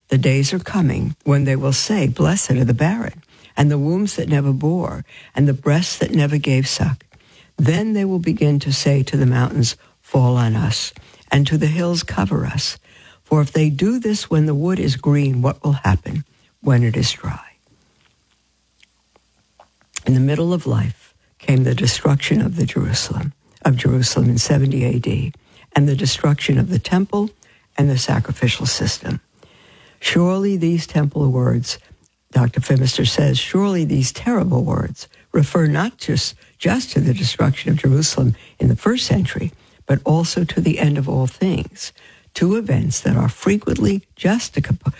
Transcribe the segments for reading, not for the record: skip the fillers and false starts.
The days are coming when they will say, "Blessed are the barren, and the wombs that never bore, and the breasts that never gave suck." Then they will begin to say to the mountains, "Fall on us," and to the hills, "Cover us." For if they do this when the wood is green, what will happen when it is dry? In the middle of life came the destruction of Jerusalem in 70 AD, and the destruction of the temple and the sacrificial system. Surely these temple words, Dr. Phimister says, surely these terrible words refer not just to the destruction of Jerusalem in the first century, but also to the end of all things, two events that are frequently juxtaposed,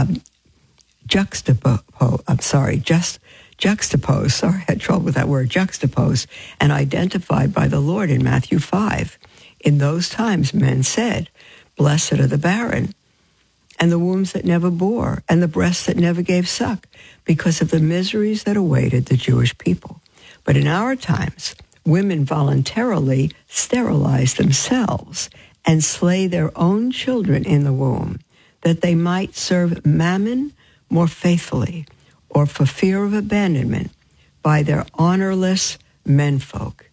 and identified by the Lord in Matthew 5. In those times men said, "Blessed are the barren, and the wombs that never bore, and the breasts that never gave suck," because of the miseries that awaited the Jewish people. But in our times, women voluntarily sterilize themselves and slay their own children in the womb, that they might serve Mammon more faithfully, or for fear of abandonment by their honorless menfolk.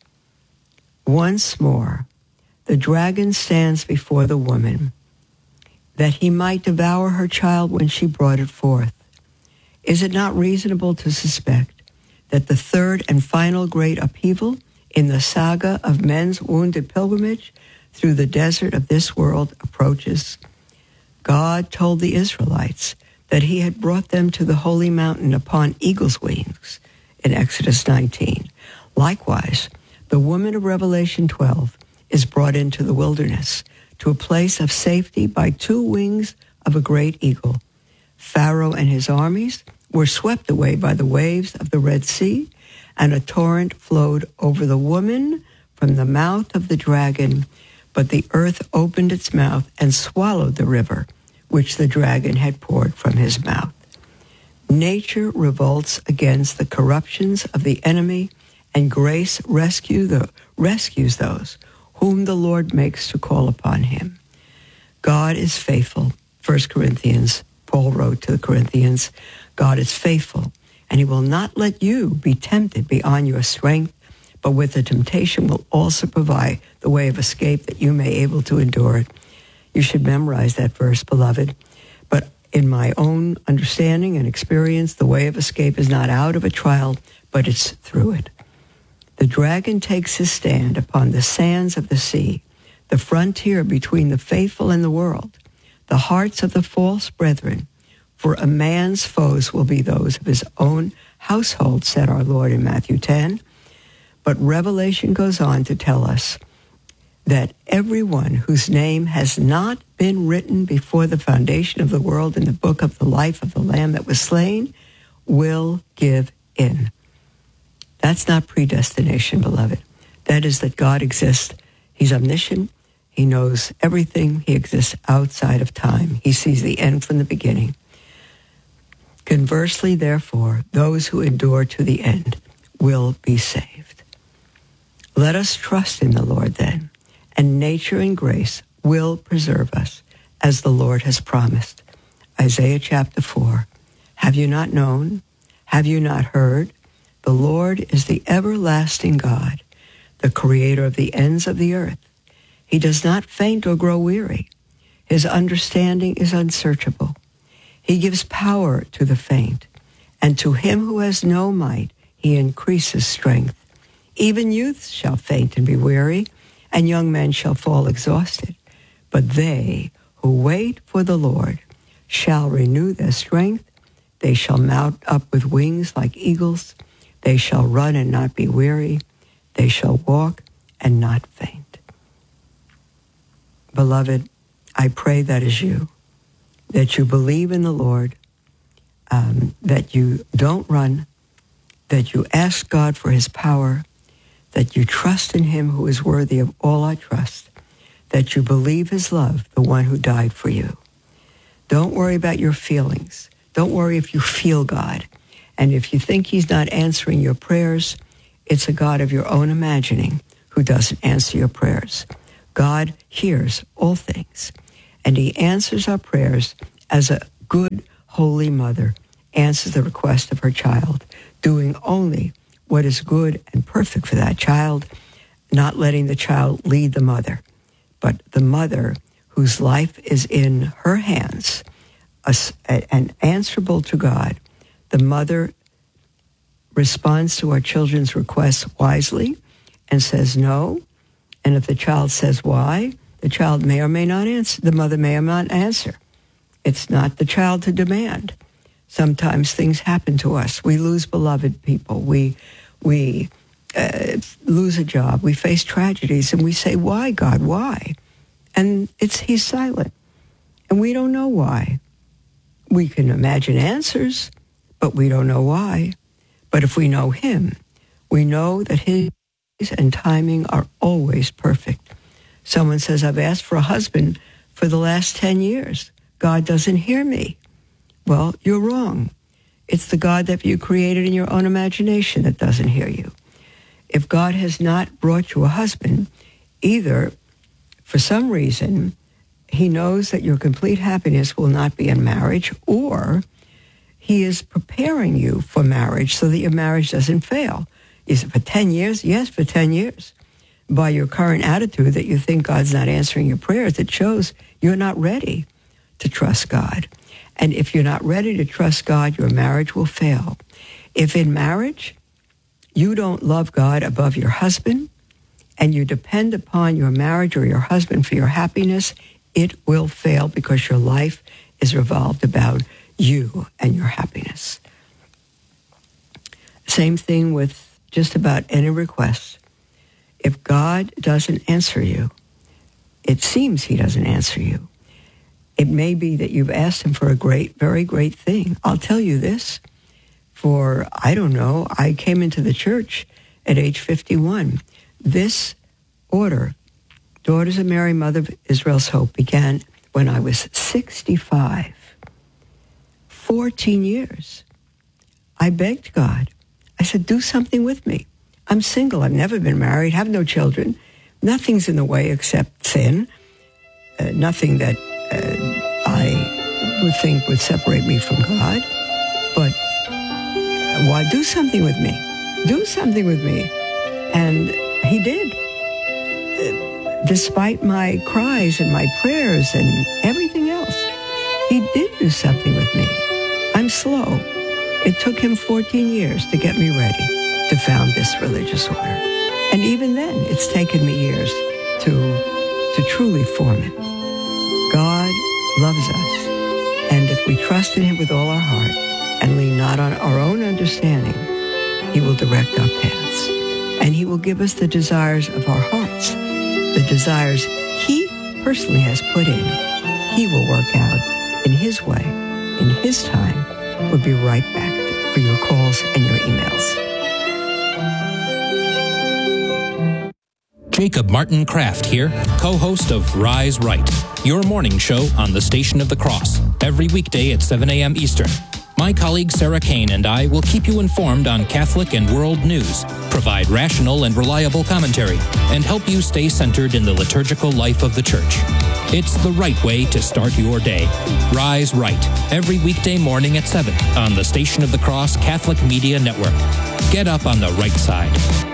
Once more, the dragon stands before the woman, that he might devour her child when she brought it forth. Is it not reasonable to suspect that the third and final great upheaval in the saga of men's wounded pilgrimage through the desert of this world approaches? God told the Israelites that he had brought them to the holy mountain upon eagle's wings in Exodus 19. Likewise, the woman of Revelation 12 is brought into the wilderness, to a place of safety by two wings of a great eagle. Pharaoh and his armies were swept away by the waves of the Red Sea, and a torrent flowed over the woman from the mouth of the dragon, but the earth opened its mouth and swallowed the river, which the dragon had poured from his mouth. Nature revolts against the corruptions of the enemy, and grace rescues those whom the Lord makes to call upon him. God is faithful. 1 Corinthians, Paul wrote to the Corinthians, God is faithful, and he will not let you be tempted beyond your strength, but with the temptation will also provide the way of escape that you may be able to endure it. You should memorize that verse, beloved. But in my own understanding and experience, the way of escape is not out of a trial, but it's through it. The dragon takes his stand upon the sands of the sea, the frontier between the faithful and the world, the hearts of the false brethren. For a man's foes will be those of his own household, said our Lord in Matthew 10. But Revelation goes on to tell us that everyone whose name has not been written before the foundation of the world in the book of the life of the Lamb that was slain will give in. That's not predestination, beloved. That is that God exists. He's omniscient. He knows everything. He exists outside of time. He sees the end from the beginning. Conversely, therefore, those who endure to the end will be saved. Let us trust in the Lord then, and nature and grace will preserve us, as the Lord has promised. Isaiah chapter 4. Have you not known? Have you not heard? The Lord is the everlasting God, the creator of the ends of the earth. He does not faint or grow weary. His understanding is unsearchable. He gives power to the faint, and to him who has no might, he increases strength. Even youths shall faint and be weary, and young men shall fall exhausted. But they who wait for the Lord shall renew their strength. They shall mount up with wings like eagles. They shall run and not be weary. They shall walk and not faint. Beloved, I pray that is you, that you believe in the Lord, that you don't run, that you ask God for his power, that you trust in him who is worthy of all our trust, that you believe his love, the one who died for you. Don't worry about your feelings. Don't worry if you feel God. And if you think he's not answering your prayers, it's a God of your own imagining who doesn't answer your prayers. God hears all things, and he answers our prayers as a good, holy mother answers the request of her child, doing only what is good and perfect for that child, not letting the child lead the mother, but the mother whose life is in her hands and answerable to God. The mother responds to our children's requests wisely and says no. And if the child says why, the child may or may not answer. The mother may or may not answer. It's not the child to demand. Sometimes things happen to us. We lose beloved people. We lose a job. We face tragedies, and we say, "Why, God? Why?" And He's silent, and we don't know why. We can imagine answers, but we don't know why. But if we know Him, we know that His and timing are always perfect. Someone says, "I've asked for a husband for the last 10 years. God doesn't hear me." Well, you're wrong. It's the God that you created in your own imagination that doesn't hear you. If God has not brought you a husband, either for some reason He knows that your complete happiness will not be in marriage, or He is preparing you for marriage so that your marriage doesn't fail. Is it for 10 years? Yes, for 10 years. By your current attitude that you think God's not answering your prayers, it shows you're not ready to trust God. And if you're not ready to trust God, your marriage will fail. If in marriage you don't love God above your husband, and you depend upon your marriage or your husband for your happiness, it will fail because your life is revolved about you and your happiness. Same thing with just about any request. If God doesn't answer you, it seems He doesn't answer you. It may be that you've asked Him for a great, very great thing. I'll tell you this. I came into the church at age 51. This order, Daughters of Mary, Mother of Israel's Hope, began when I was 65. 14 years. I begged God. I said, do something with me. I'm single. I've never been married, have no children. Nothing's in the way except sin. Nothing that I would think would separate me from God. But why do something with me? Do something with me. And He did. Despite my cries and my prayers and everything else, He did do something with me. I'm slow. It took Him 14 years to get me ready to found this religious order. And even then, it's taken me years to truly form it. God loves us. And if we trust in Him with all our heart and lean not on our own understanding, He will direct our paths. And He will give us the desires of our hearts. The desires He personally has put in, He will work out in His way, in His time. We'll be right back for your calls and your emails. Jacob Martin Kraft here, co-host of Rise Right, your morning show on the Station of the Cross, every weekday at 7 a.m. Eastern. My colleague Sarah Kane and I will keep you informed on Catholic and world news, provide rational and reliable commentary, and help you stay centered in the liturgical life of the Church. It's the right way to start your day. Rise Right, every weekday morning at 7 on the Station of the Cross Catholic Media Network. Get up on the right side.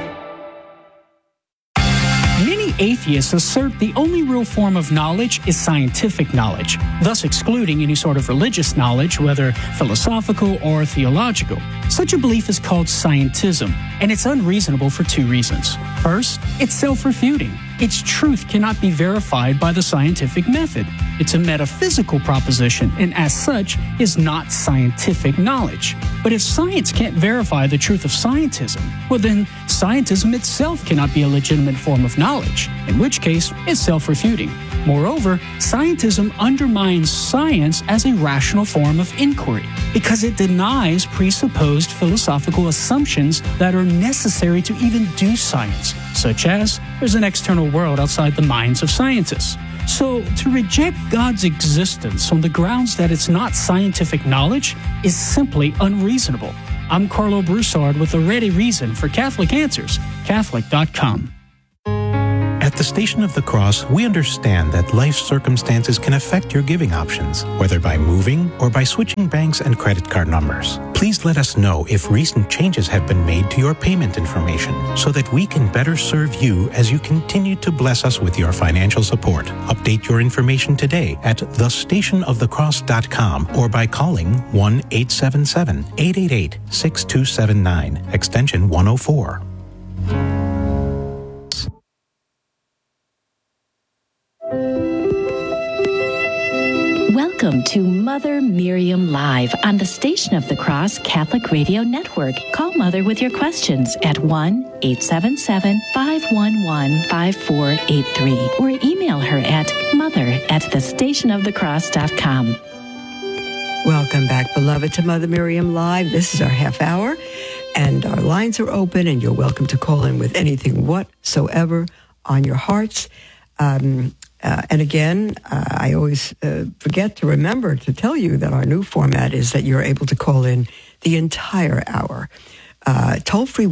Atheists assert the only real form of knowledge is scientific knowledge, thus excluding any sort of religious knowledge, whether philosophical or theological. Such a belief is called scientism, and it's unreasonable for two reasons. First, it's self-refuting. Its truth cannot be verified by the scientific method. It's a metaphysical proposition, and as such, is not scientific knowledge. But if science can't verify the truth of scientism, well then, scientism itself cannot be a legitimate form of knowledge, in which case, it's self-refuting. Moreover, scientism undermines science as a rational form of inquiry, because it denies presupposed philosophical assumptions that are necessary to even do science, such as there's an external world outside the minds of scientists. So, to reject God's existence on the grounds that it's not scientific knowledge is simply unreasonable. I'm Carlo Broussard with a ready reason for Catholic Answers, Catholic.com. At At the Station of the Cross, we understand that life circumstances can affect your giving options, whether by moving or by switching banks and credit card numbers. Please let us know if recent changes have been made to your payment information so that we can better serve you as you continue to bless us with your financial support. Update your information today at thestationofthecross.com or by calling 1-877-888-6279, extension 104. Welcome to Mother Miriam Live on the Station of the Cross Catholic Radio Network. Call Mother with your questions at 1-877-511-5483 or email her at mother@thestationofthecross.com. Welcome back, beloved, to Mother Miriam Live. This is our half hour, and our lines are open, and you're welcome to call in with anything whatsoever on your hearts. And again, I always forget to remember to tell you that our new format is that you're able to call in the entire hour. Toll-free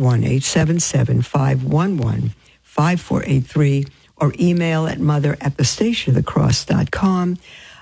1-877-511-5483 or email at mother@thestationofthecross.com.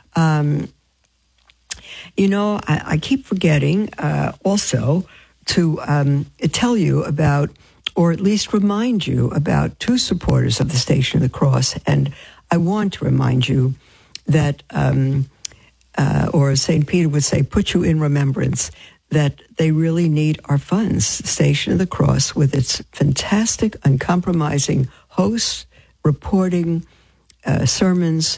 I keep forgetting also to tell you about, or at least remind you about, two supporters of the Station of the Cross. And I want to remind you that, or as St. Peter would say, put you in remembrance that they really need our funds. Station of the Cross, with its fantastic, uncompromising hosts, reporting, sermons.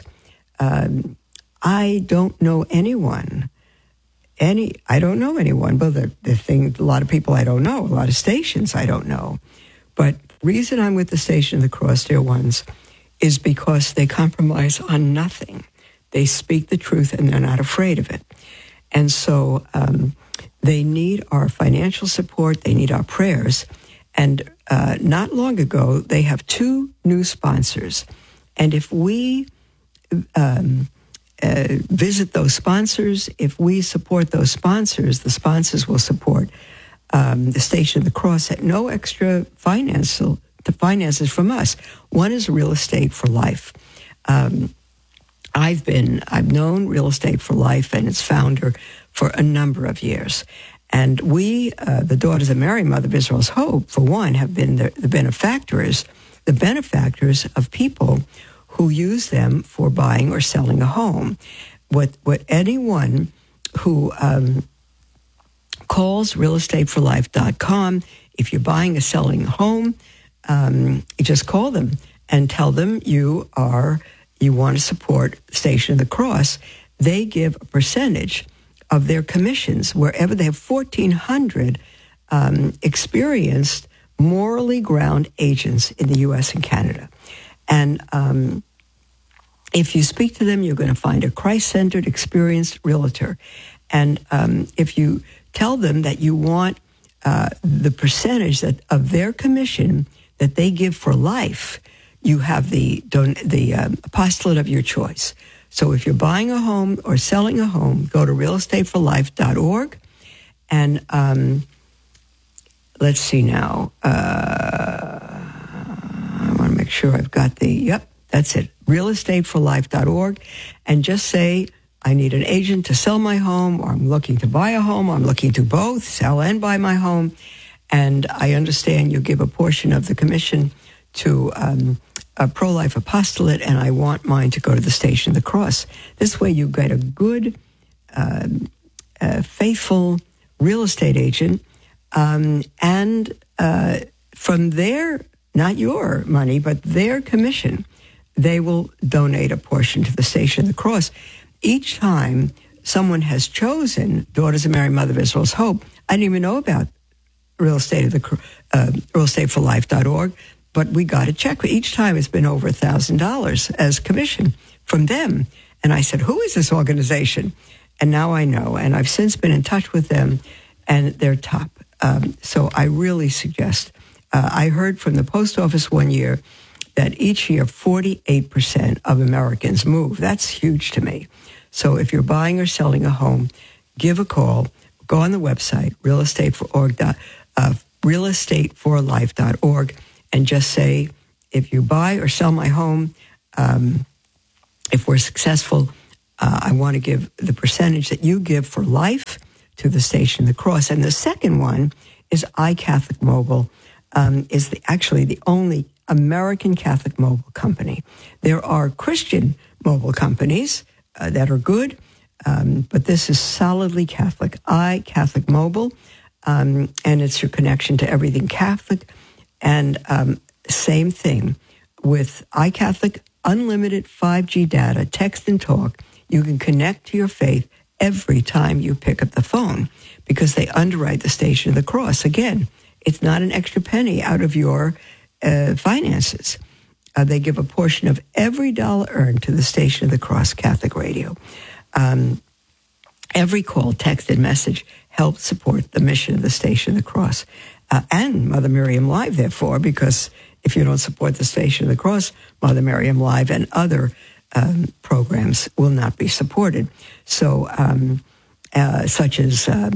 I don't know anyone. I don't know anyone, but a lot of people I don't know, a lot of stations I don't know. But the reason I'm with the Station of the Cross, dear ones, is because they compromise on nothing. They speak the truth and they're not afraid of it. And so they need our financial support. They need our prayers. And not long ago, they have two new sponsors. And if we visit those sponsors, if we support those sponsors, the sponsors will support the Station of the Cross at no extra finances from us. One is Real Estate for Life. I've known Real Estate for Life and its founder for a number of years. And we, the Daughters of Mary, Mother of Israel's Hope, for one, have been the benefactors of people who use them for buying or selling a home. What anyone who calls realestateforlife.com, if you're buying or selling a home, you just call them and tell them you want to support Station of the Cross. They give a percentage of their commissions wherever they have 1,400 experienced, morally ground agents in the U.S. and Canada. And if you speak to them, you're going to find a Christ-centered, experienced realtor. And if you tell them that you want the percentage of their commission that they give for life, you have the apostolate of your choice. So if you're buying a home or selling a home, go to realestateforlife.org. And let's see now. I want to make sure I've got that's it. realestateforlife.org. And just say, I need an agent to sell my home, or I'm looking to buy a home, or I'm looking to both, sell and buy my home. And I understand you give a portion of the commission to a pro-life apostolate, and I want mine to go to the Station of the Cross. This way you get a good, faithful real estate agent, and from their, not your money, but their commission, they will donate a portion to the Station of the Cross. Each time someone has chosen Daughters of Mary, Mother of Israel's Hope, I didn't even know about realestateforlife.org, but we got a check. Each time it's been over $1,000 as commission from them. And I said, who is this organization? And now I know. And I've since been in touch with them, and they're top. So I really suggest. I heard from the post office one year that each year 48% of Americans move. That's huge to me. So if you're buying or selling a home, give a call. Go on the website, realestateforlife.org, and just say, if you buy or sell my home, if we're successful, I want to give the percentage that you give for life to the Station of the Cross. And the second one is iCatholic Mobile, is actually the only American Catholic mobile company. There are Christian mobile companies that are good, but this is solidly Catholic. iCatholic Mobile, and it's your connection to everything Catholic. And same thing with iCatholic, unlimited 5G data, text and talk. You can connect to your faith every time you pick up the phone because they underwrite the Station of the Cross. Again, it's not an extra penny out of your finances. They give a portion of every dollar earned to the Station of the Cross Catholic Radio. Every call, text, and message helps support the mission of the Station of the Cross and Mother Miriam Live, therefore, because if you don't support the Station of the Cross, Mother Miriam Live and other programs will not be supported. So, such as, I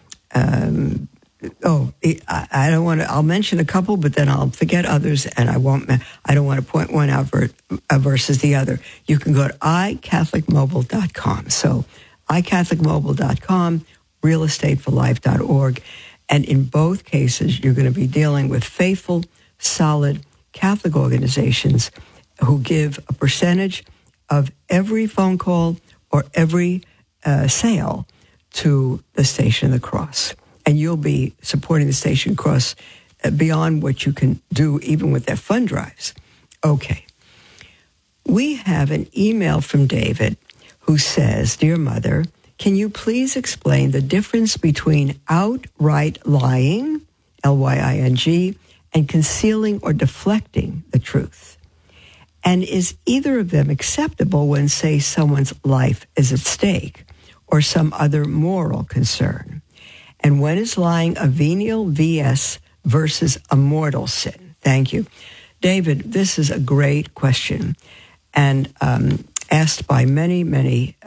don't want to, I'll mention a couple, but then I'll forget others, and I don't want to point one out versus the other. You can go to iCatholicMobile.com. So, iCatholicMobile.com, realestateforlife.org. And in both cases, you're going to be dealing with faithful, solid Catholic organizations who give a percentage of every phone call or every sale to the Station of the Cross. And you'll be supporting the Station of the Cross beyond what you can do even with their fund drives. Okay. We have an email from David who says, Dear Mother, can you please explain the difference between outright lying, Lying, and concealing or deflecting the truth? And is either of them acceptable when, say, someone's life is at stake or some other moral concern? And when is lying a venial VS versus a mortal sin? Thank you. David, this is a great question and asked by many, many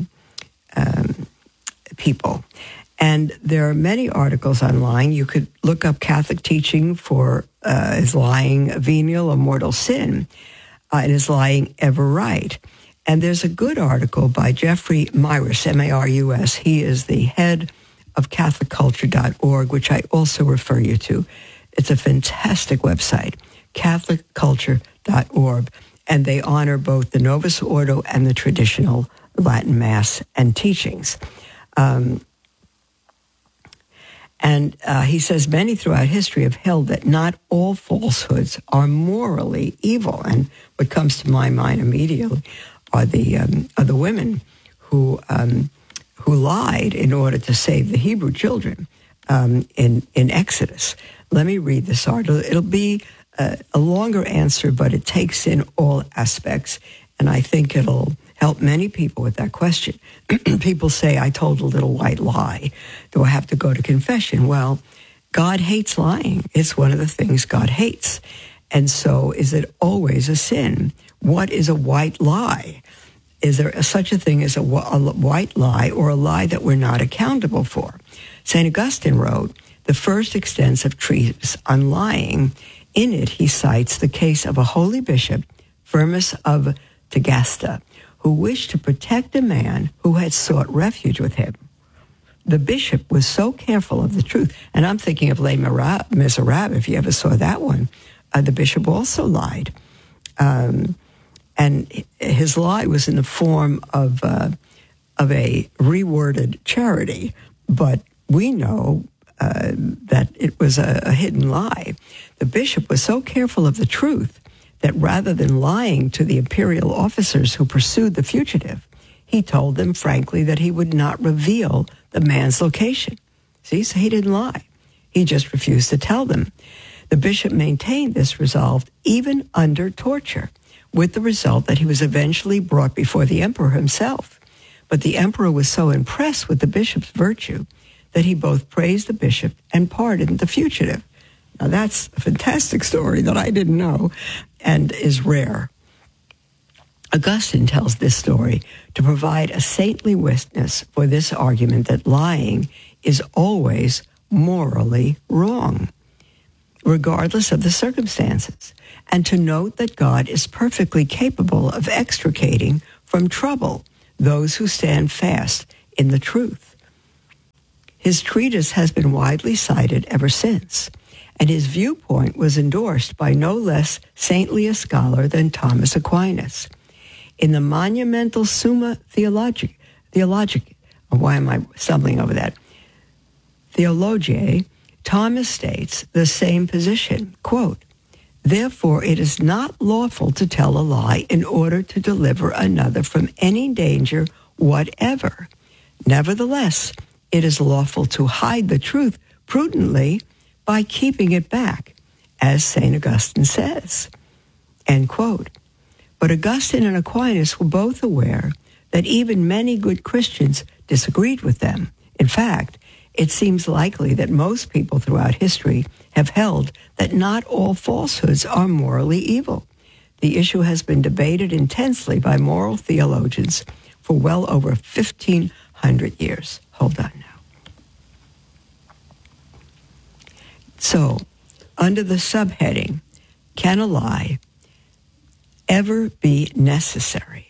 people. And there are many articles on lying. You could look up Catholic teaching for is lying a venial or mortal sin? And is lying ever right? And there's a good article by Jeffrey Marus, M-A-R-U-S. He is the head of CatholicCulture.org, which I also refer you to. It's a fantastic website, CatholicCulture.org. And they honor both the Novus Ordo and the traditional Latin Mass and teachings. And he says many throughout history have held that not all falsehoods are morally evil. And what comes to my mind immediately are the women who lied in order to save the Hebrew children in Exodus. Let me read this article. It'll be a longer answer, but it takes in all aspects, and I think it'll help many people with that question. People say, I told a little white lie. Do I have to go to confession? Well, God hates lying. It's one of the things God hates. And so is it always a sin? What is a white lie? Is there such a thing as a white lie or a lie that we're not accountable for? St. Augustine wrote the first extensive treatise on lying. In it, he cites the case of a holy bishop, Firmus of Tagasta, who wished to protect a man who had sought refuge with him. The bishop was so careful of the truth, and I'm thinking of Les Miserables, if you ever saw that one. The bishop also lied. And his lie was in the form of a reworded charity, but we know that it was a hidden lie. The bishop was so careful of the truth that rather than lying to the imperial officers who pursued the fugitive, he told them frankly that he would not reveal the man's location. See, so he didn't lie. He just refused to tell them. The bishop maintained this resolve even under torture, with the result that he was eventually brought before the emperor himself. But the emperor was so impressed with the bishop's virtue that he both praised the bishop and pardoned the fugitive. Now, that's a fantastic story that I didn't know and is rare. Augustine tells this story to provide a saintly witness for this argument that lying is always morally wrong. regardless of the circumstances, and to note that God is perfectly capable of extricating from trouble those who stand fast in the truth. His treatise has been widely cited ever since, and his viewpoint was endorsed by no less saintly a scholar than Thomas Aquinas. In the monumental Summa Theologiae, why am I stumbling over that? Theologiae, Thomas states the same position, quote, "Therefore it is not lawful to tell a lie in order to deliver another from any danger whatever. Nevertheless, it is lawful to hide the truth prudently by keeping it back, as St. Augustine says." End quote. But Augustine and Aquinas were both aware that even many good Christians disagreed with them. In fact, it seems likely that most people throughout history have held that not all falsehoods are morally evil. The issue has been debated intensely by moral theologians for well over 1,500 years. Hold on now. So, under the subheading, can a lie ever be necessary?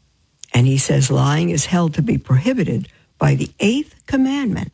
And he says lying is held to be prohibited by the 8th commandment.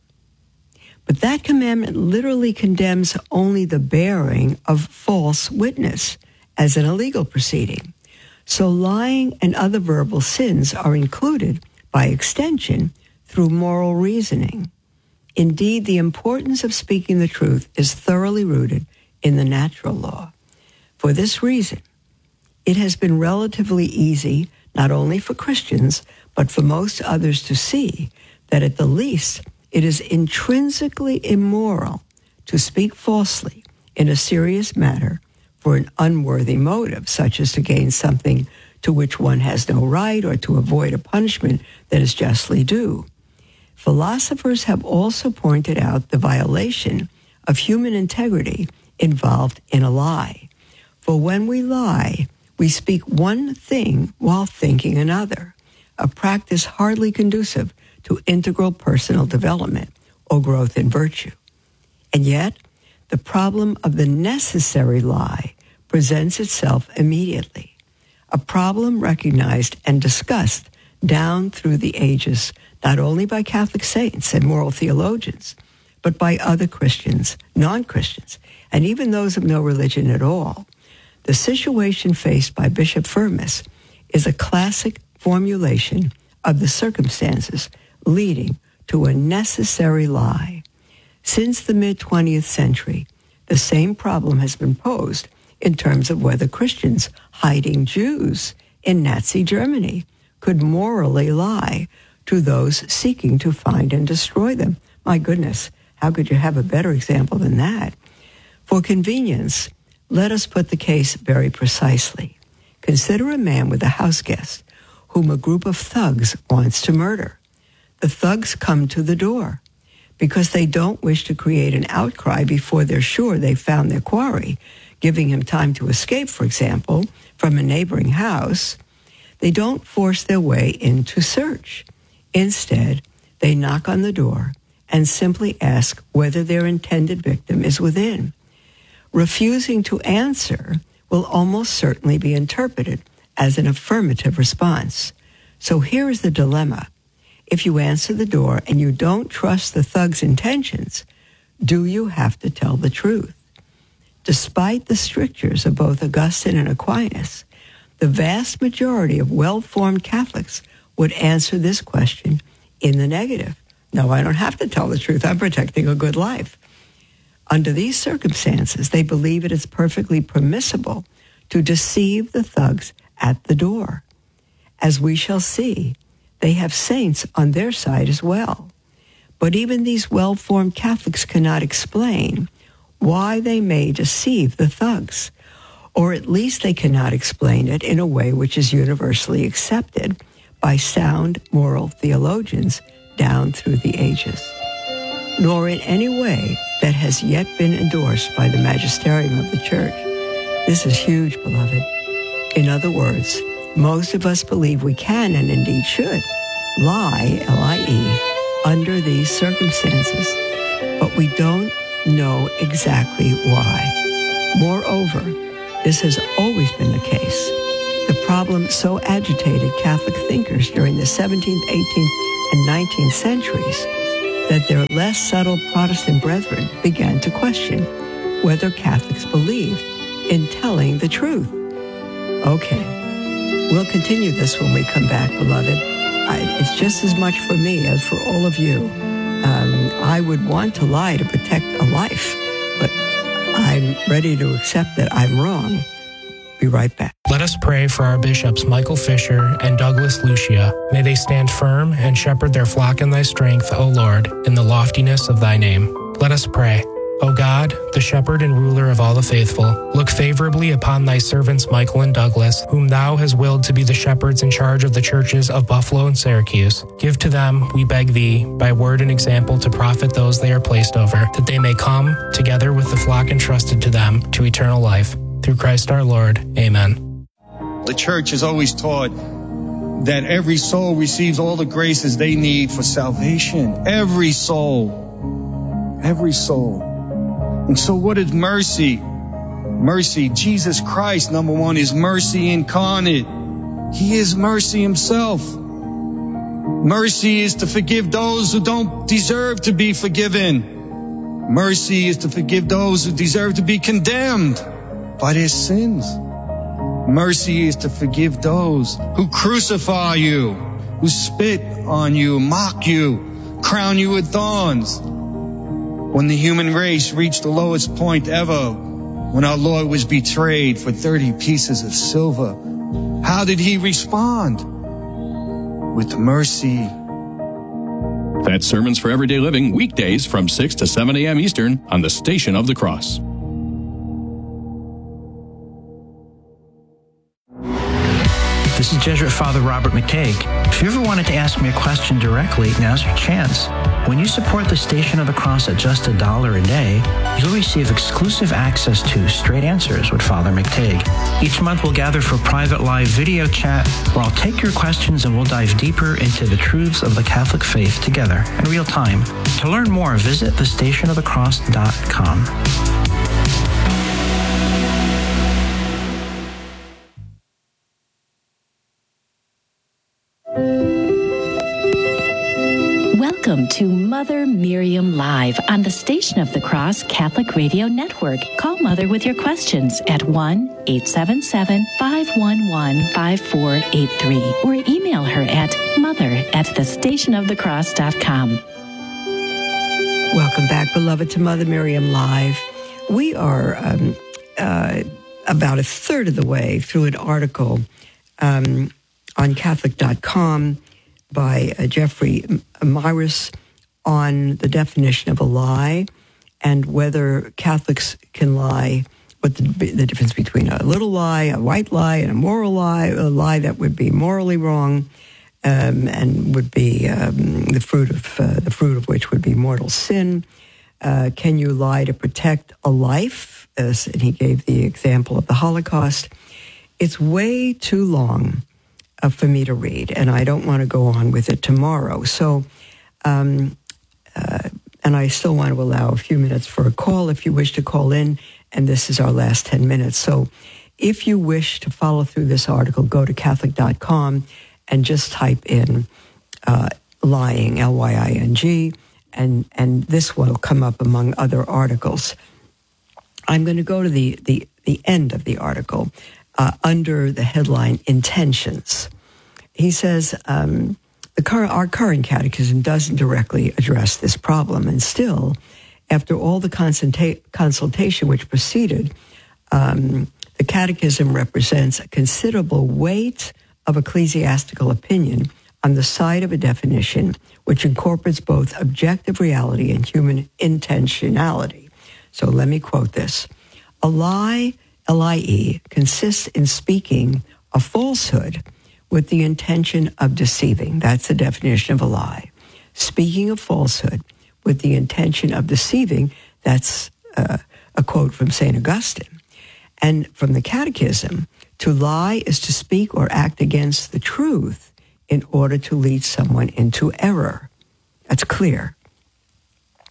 But that commandment literally condemns only the bearing of false witness as an illegal proceeding. So lying and other verbal sins are included by extension through moral reasoning. Indeed, the importance of speaking the truth is thoroughly rooted in the natural law. For this reason, it has been relatively easy, not only for Christians, but for most others to see that at the least it is intrinsically immoral to speak falsely in a serious matter for an unworthy motive, such as to gain something to which one has no right or to avoid a punishment that is justly due. Philosophers have also pointed out the violation of human integrity involved in a lie. For when we lie, we speak one thing while thinking another, a practice hardly conducive to integral personal development or growth in virtue. And yet, the problem of the necessary lie presents itself immediately, a problem recognized and discussed down through the ages, not only by Catholic saints and moral theologians, but by other Christians, non-Christians, and even those of no religion at all. The situation faced by Bishop Firmus is a classic formulation of the circumstances leading to a necessary lie. Since the mid-20th century, the same problem has been posed in terms of whether Christians hiding Jews in Nazi Germany could morally lie to those seeking to find and destroy them. My goodness, how could you have a better example than that? For convenience, let us put the case very precisely. Consider a man with a house guest whom a group of thugs wants to murder. The thugs come to the door. Because they don't wish to create an outcry before they're sure they've found their quarry, giving him time to escape, for example, from a neighboring house, they don't force their way in to search. Instead, they knock on the door and simply ask whether their intended victim is within. Refusing to answer will almost certainly be interpreted as an affirmative response. So here is the dilemma. If you answer the door and you don't trust the thug's intentions, do you have to tell the truth? Despite the strictures of both Augustine and Aquinas, the vast majority of well-formed Catholics would answer this question in the negative. No, I don't have to tell the truth. I'm protecting a good life. Under these circumstances, they believe it is perfectly permissible to deceive the thugs at the door. As we shall see, they have saints on their side as well. But even these well-formed Catholics cannot explain why they may deceive the thugs, or at least they cannot explain it in a way which is universally accepted by sound moral theologians down through the ages, nor in any way that has yet been endorsed by the magisterium of the Church. This is huge, beloved. In other words, most of us believe we can, and indeed should, lie, L-I-E, under these circumstances, but we don't know exactly why. Moreover, this has always been the case. The problem so agitated Catholic thinkers during the 17th, 18th, and 19th centuries that their less subtle Protestant brethren began to question whether Catholics believed in telling the truth. Okay, we'll continue this when we come back, beloved. It's just as much for me as for all of you. I would want to lie to protect a life, but I'm ready to accept that I'm wrong. Be right back. Let us pray for our bishops Michael Fisher and Douglas Lucia. May they stand firm and shepherd their flock in thy strength, O Lord, in the loftiness of thy name. Let us pray. O God, the shepherd and ruler of all the faithful, look favorably upon thy servants Michael and Douglas, whom thou hast willed to be the shepherds in charge of the churches of Buffalo and Syracuse. Give to them, we beg thee, by word and example to profit those they are placed over, that they may come, together with the flock entrusted to them, to eternal life. Through Christ our Lord. Amen. The church has always taught that every soul receives all the graces they need for salvation. Every soul. Every soul. And so what is mercy? Mercy, Jesus Christ, number one, is mercy incarnate. He is mercy himself. Mercy is to forgive those who don't deserve to be forgiven. Mercy is to forgive those who deserve to be condemned by their sins. Mercy is to forgive those who crucify you, who spit on you, mock you, crown you with thorns. When the human race reached the lowest point ever, when our Lord was betrayed for 30 pieces of silver, how did he respond? With mercy. That's Sermons for Everyday Living, weekdays from 6 to 7 a.m. Eastern on the Station of the Cross. This is Jesuit Father Robert McTague. If you ever wanted to ask me a question directly, now's your chance. When you support the Station of the Cross at just $1 a day, you'll receive exclusive access to Straight Answers with Father McTague. Each month we'll gather for private live video chat where I'll take your questions and we'll dive deeper into the truths of the Catholic faith together in real time. To learn more, visit thestationofthecross.com. Welcome to Mother Miriam Live on the Station of the Cross Catholic Radio Network. Call Mother with your questions at 1-877-511-5483 or email her at mother@thestationofthecross.com. Welcome back, beloved, to Mother Miriam Live. We are about a third of the way through an article on Catholic.com by Jeffrey Myris on the definition of a lie and whether Catholics can lie, what the difference between a little lie, a white lie, and a moral lie, a lie that would be morally wrong and would be the fruit of which would be mortal sin. Can you lie to protect a life? And he gave the example of the Holocaust. It's way too long for me to read, and I don't want to go on with it tomorrow. So, and I still want to allow a few minutes for a call if you wish to call in, and this is our last 10 minutes. So if you wish to follow through this article, go to Catholic.com and just type in lying, L-Y-I-N-G, and this will come up among other articles. I'm going to go to the end of the article, under the headline Intentions. He says, our current catechism doesn't directly address this problem, and still, after all the consultation which preceded, the catechism represents a considerable weight of ecclesiastical opinion on the side of a definition which incorporates both objective reality and human intentionality. So let me quote this. A lie, L-I-E, consists in speaking a falsehood with the intention of deceiving. That's the definition of a lie. Speaking a falsehood with the intention of deceiving, that's a quote from St. Augustine. And from the Catechism, to lie is to speak or act against the truth in order to lead someone into error. That's clear.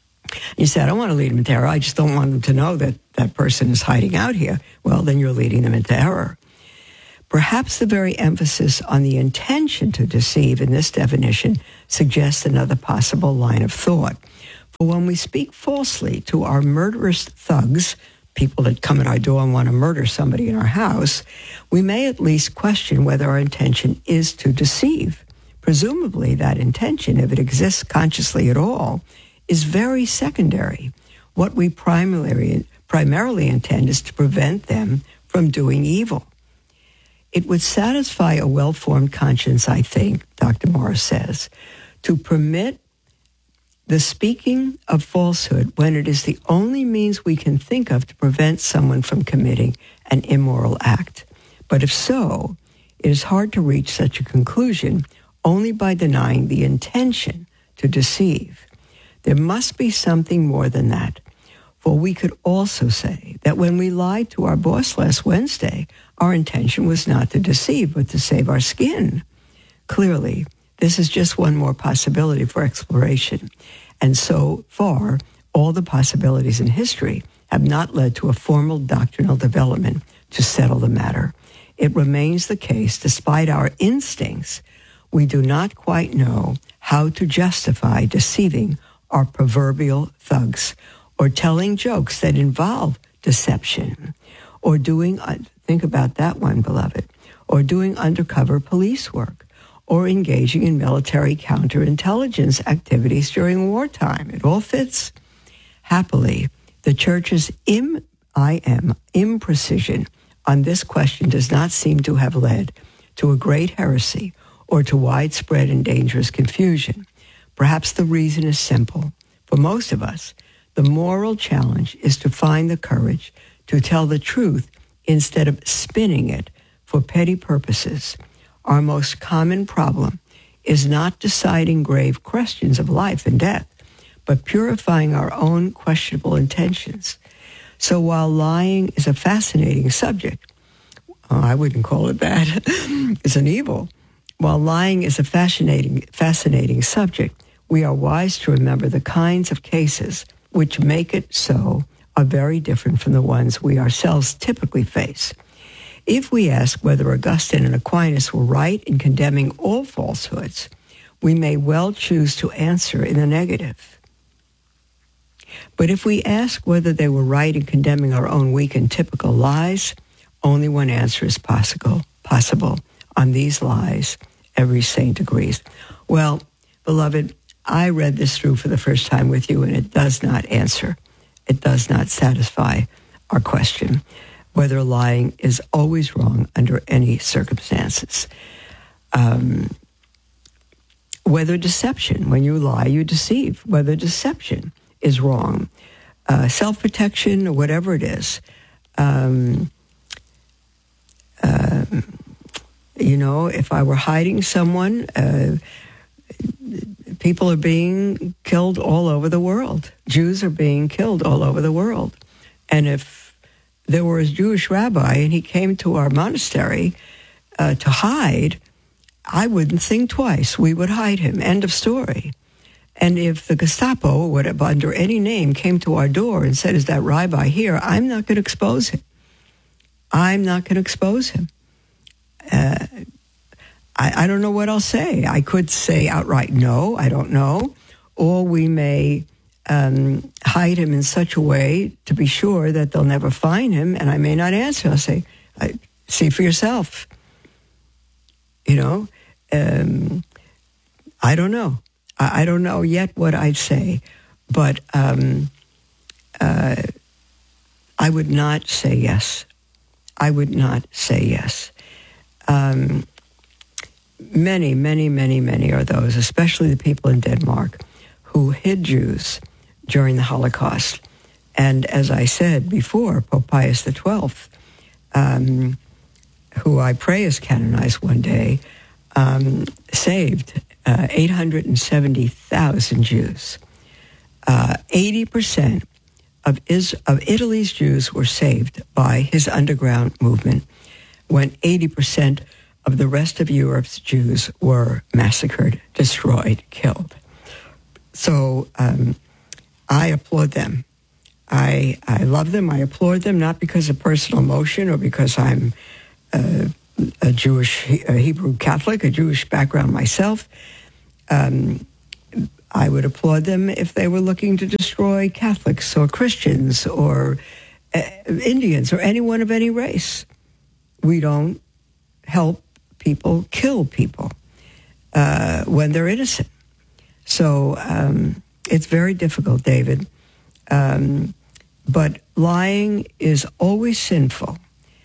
You say, I don't want to lead them into error. I just don't want them to know that that person is hiding out here. Well, then you're leading them into error. Perhaps the very emphasis on the intention to deceive in this definition suggests another possible line of thought. For when we speak falsely to our murderous thugs, people that come at our door and want to murder somebody in our house, we may at least question whether our intention is to deceive. Presumably, that intention, if it exists consciously at all, is very secondary. What we primarily intend is to prevent them from doing evil. It would satisfy a well-formed conscience, I think, Dr. Morris says, to permit the speaking of falsehood when it is the only means we can think of to prevent someone from committing an immoral act. But if so, it is hard to reach such a conclusion only by denying the intention to deceive. There must be something more than that. For we could also say that when we lied to our boss last Wednesday, our intention was not to deceive, but to save our skin. Clearly, this is just one more possibility for exploration. And so far, all the possibilities in history have not led to a formal doctrinal development to settle the matter. It remains the case, despite our instincts, we do not quite know how to justify deceiving our proverbial thugs, or telling jokes that involve deception, or doing, think about that one, beloved, or doing undercover police work, or engaging in military counterintelligence activities during wartime. It all fits. Happily, the Church's imprecision on this question does not seem to have led to a great heresy or to widespread and dangerous confusion. Perhaps the reason is simple. For most of us, the moral challenge is to find the courage to tell the truth instead of spinning it for petty purposes. Our most common problem is not deciding grave questions of life and death, but purifying our own questionable intentions. So while lying is a fascinating subject, I wouldn't call it that, it's an evil. While lying is a fascinating subject, we are wise to remember the kinds of cases which make it so are very different from the ones we ourselves typically face. If we ask whether Augustine and Aquinas were right in condemning all falsehoods, we may well choose to answer in the negative. But if we ask whether they were right in condemning our own weak and typical lies, only one answer is possible. On these lies, every saint agrees. Well, beloved, I read this through for the first time with you, and it does not answer. It does not satisfy our question whether lying is always wrong under any circumstances. Whether deception, when you lie, you deceive. Whether deception is wrong. Self-protection, or whatever it is. If I were hiding someone, people are being killed all over the world. Jews are being killed all over the world. And if there were a Jewish rabbi and he came to our monastery to hide, I wouldn't think twice. We would hide him. End of story. And if the Gestapo, or whatever, under any name, came to our door and said, is that rabbi here? I'm not going to expose him. I'm not going to expose him. I don't know what I'll say. I could say outright no, I don't know. Or we may hide him in such a way to be sure that they'll never find him, and I may not answer. I'll say, see for yourself. I don't know. I don't know yet what I'd say, but I would not say yes. I would not say yes. Many, many, many, many are those, especially the people in Denmark, who hid Jews during the Holocaust. And as I said before, Pope Pius XII, who I pray is canonized one day, saved 870,000 Jews. 80% of Italy's Jews were saved by his underground movement, when 80% of the rest of Europe's Jews were massacred, destroyed, killed. So I applaud them. I love them. I applaud them, not because of personal emotion or because I'm a Jewish, Hebrew Catholic, a Jewish background myself. I would applaud them if they were looking to destroy Catholics or Christians or Indians or anyone of any race. We don't help people kill people when they're innocent. So it's very difficult, David. But lying is always sinful.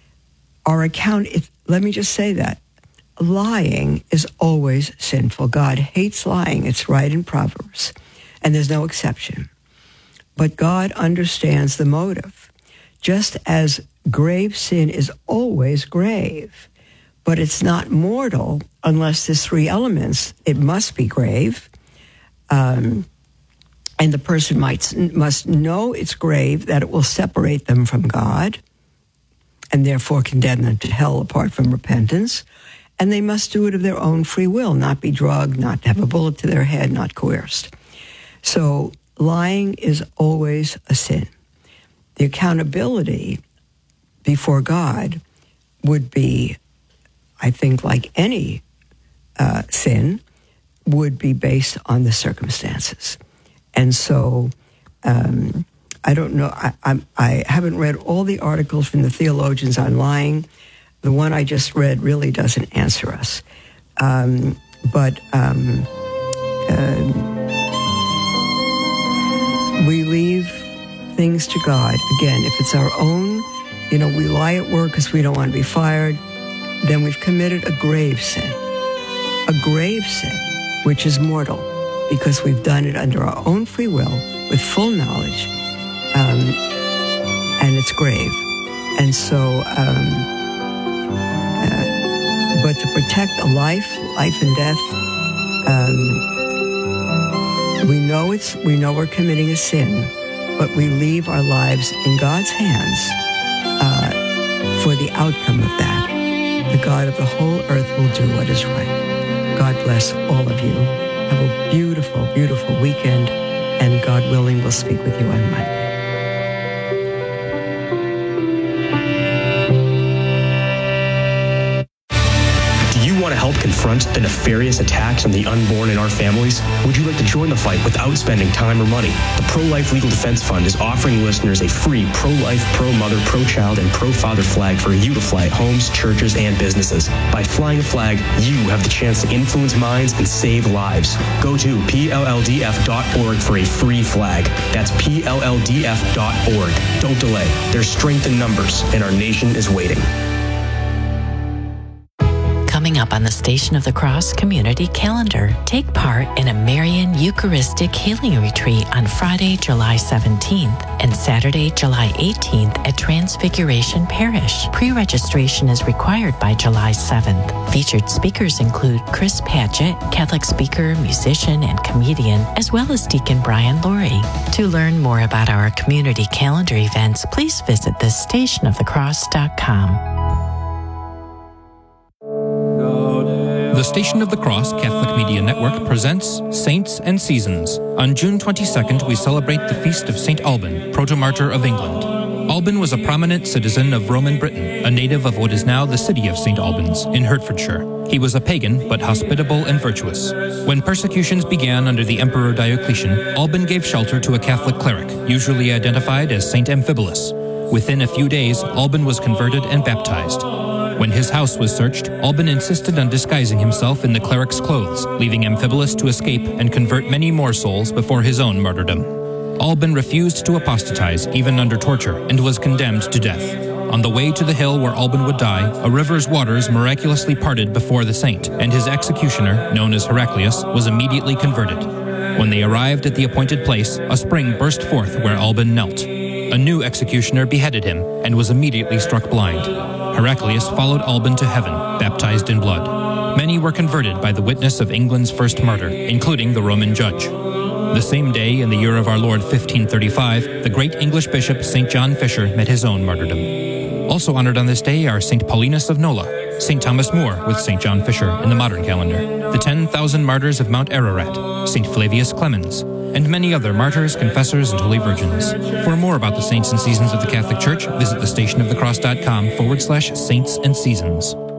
Let me just say that. Lying is always sinful. God hates lying. It's right in Proverbs. And there's no exception. But God understands the motive. Just as grave sin is always grave, but it's not mortal unless there's three elements. It must be grave. And the person must know it's grave, that it will separate them from God and therefore condemn them to hell apart from repentance. And they must do it of their own free will, not be drugged, not have a bullet to their head, not coerced. So lying is always a sin. The accountability before God would be, I think, like any sin, would be based on the circumstances. And so I don't know, I haven't read all the articles from the theologians on lying. The one I just read really doesn't answer us. But we leave things to God. Again, if it's our own, we lie at work because we don't want to be fired, then we've committed a grave sin. A grave sin, which is mortal, because we've done it under our own free will, with full knowledge, and it's grave. And so, but to protect a life and death, we know we're committing a sin, but we leave our lives in God's hands for the outcome of that. The God of the whole earth will do what is right. God bless all of you. Have a beautiful, beautiful weekend, and God willing, we'll speak with you on Monday. Want to help confront the nefarious attacks on the unborn in our families? Would you like to join the fight without spending time or money? The Pro-Life Legal Defense Fund is offering listeners a free pro-life, pro-mother, pro-child, and pro-father flag for you to fly at homes, churches, and businesses. By flying a flag, you have the chance to influence minds and save lives. Go to PLLDF.org for a free flag. That's PLLDF.org. Don't delay. There's strength in numbers, and our nation is waiting. Coming up on the Station of the Cross community calendar, take part in a Marian Eucharistic Healing Retreat on Friday, July 17th and Saturday, July 18th at Transfiguration Parish. Pre-registration is required by July 7th. Featured speakers include Chris Patchett, Catholic speaker, musician, and comedian, as well as Deacon Brian Laurie. To learn more about our community calendar events, please visit thestationofthecross.com. The Station of the Cross Catholic Media Network presents Saints and Seasons. On June 22nd, we celebrate the feast of St. Alban, proto-martyr of England. Alban was a prominent citizen of Roman Britain, a native of what is now the city of St. Albans in Hertfordshire. He was a pagan, but hospitable and virtuous. When persecutions began under the Emperor Diocletian, Alban gave shelter to a Catholic cleric, usually identified as St. Amphibolus. Within a few days, Alban was converted and baptized. When his house was searched, Alban insisted on disguising himself in the cleric's clothes, leaving Amphibolus to escape and convert many more souls before his own martyrdom. Alban refused to apostatize, even under torture, and was condemned to death. On the way to the hill where Alban would die, a river's waters miraculously parted before the saint, and his executioner, known as Heraclius, was immediately converted. When they arrived at the appointed place, a spring burst forth where Alban knelt. A new executioner beheaded him and was immediately struck blind. Heraclius followed Alban to heaven, baptized in blood. Many were converted by the witness of England's first martyr, including the Roman judge. The same day, in the year of our Lord 1535, the great English bishop St. John Fisher met his own martyrdom. Also honored on this day are St. Paulinus of Nola, St. Thomas More with St. John Fisher in the modern calendar, the 10,000 martyrs of Mount Ararat, St. Flavius Clemens, and many other martyrs, confessors, and holy virgins. For more about the saints and seasons of the Catholic Church, visit thestationofthecross.com/saints and seasons.